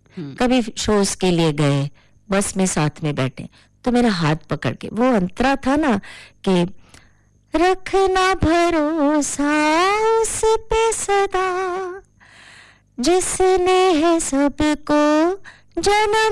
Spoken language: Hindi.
कभी शोज के लिए गए, बस में साथ में बैठे, तो मेरा हाथ पकड़ के, वो अंतरा था ना कि रखना भरोसा उस पे सदा जिसने है सबको जन्म